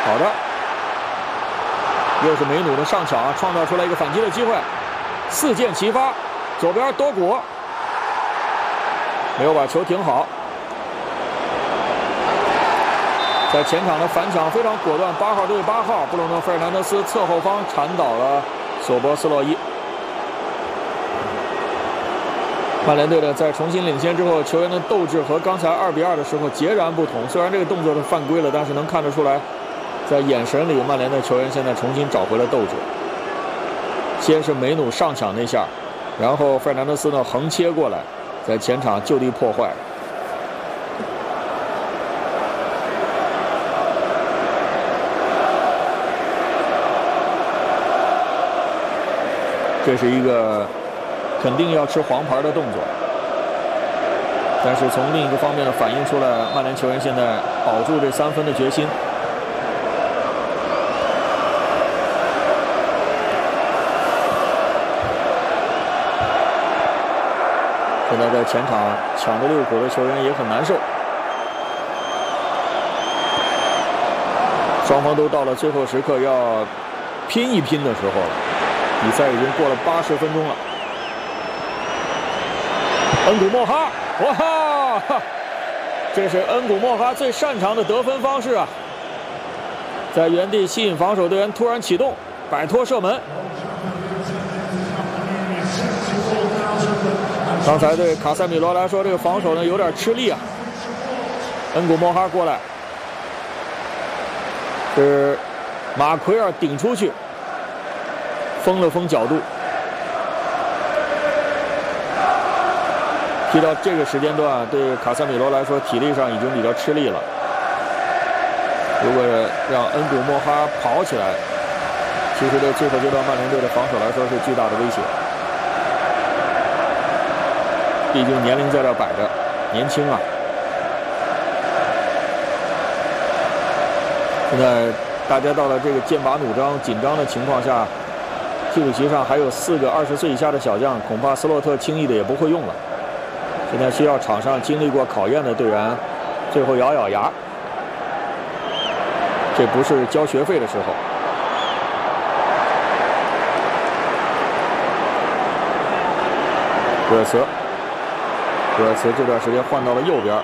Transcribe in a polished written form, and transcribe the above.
好的，又是梅努的上抢，创造出来一个反击的机会，4箭齐发，左边多古没有把球停好，在前场的反抢非常果断，8号对8号，布鲁诺·费尔南德斯侧后方铲倒了索博斯洛伊。曼联队呢，在重新领先之后，球员的斗志和刚才2比2的时候截然不同。虽然这个动作是犯规了，但是能看得出来，在眼神里，曼联的球员现在重新找回了斗志。先是梅努上抢那下，然后费尔南德斯呢横切过来，在前场就地破坏。这是一个肯定要吃黄牌的动作，但是从另一个方面呢，反映出了曼联球员现在保住这3分的决心。现在在前场抢着6口的球员也很难受，双方都到了最后时刻要拼一拼的时候了。比赛已经过了80分钟了。恩古莫哈，哇哈！这是恩古莫哈最擅长的得分方式啊！在原地吸引防守队员突然启动，摆脱射门。刚才对卡塞米罗来说，这个防守呢有点吃力啊。恩古莫哈过来，是马奎尔顶出去。封了封角度，踢到这个时间段，对卡塞米罗来说体力上已经比较吃力了。如果让恩古莫哈跑起来，其实对最后阶段曼联队的防守来说是巨大的威胁。毕竟年龄在这摆着，年轻啊。现在大家到了这个剑拔弩张、紧张的情况下。替补席上还有4个20岁以下的小将，恐怕斯洛特轻易的也不会用了。现在需要场上经历过考验的队员，最后咬咬牙。这不是交学费的时候。戈尔茨这段时间换到了右边。